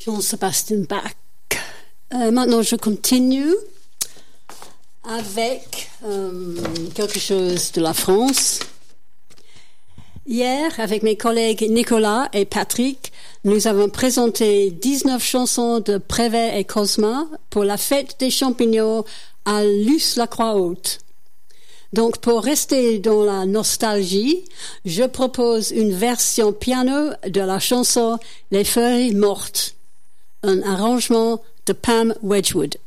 Jean-Sébastien Bach. Maintenant, je continue avec quelque chose de la France. Hier, avec mes collègues Nicolas et Patrick, nous avons présenté 19 chansons de Prévert et Cosma pour la fête des champignons à Luce-la-Croix-Haute. Donc, pour rester dans la nostalgie, je propose une version piano de la chanson Les feuilles mortes, un arrangement de Pam Wedgwood.